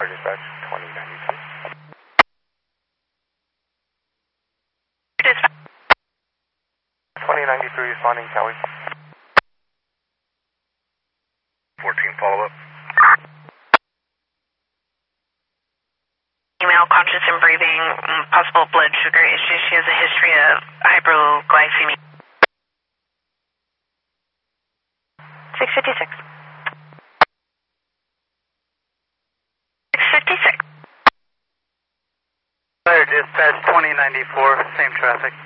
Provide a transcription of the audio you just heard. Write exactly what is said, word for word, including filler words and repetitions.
Dispatch twenty ninety-three. twenty ninety-three responding, Cowie. fourteen follow up. Female, conscious and breathing, possible blood sugar issues. She has a history of hyperglycemia. six fifty-six. six fifty-six. Fire dispatch twenty ninety-four, same traffic.